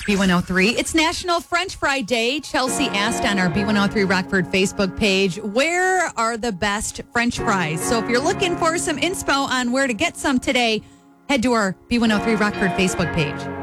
B103. It's National French Fry Day. Chelsea asked on our B103 Rockford Facebook page, where are the best French fries? So if you're looking for some inspo on where to get some today, head to our B103 Rockford Facebook page.